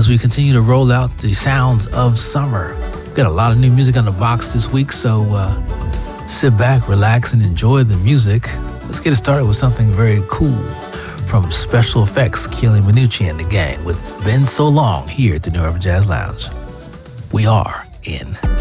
as we continue to roll out the sounds of summer. We've got a lot of new music on the box this week, so sit back, relax, and enjoy the music. Let's get it started with something very cool from Special Effects, Keely Minucci and the gang with Been So Long here at the New Urban Jazz Lounge. We are in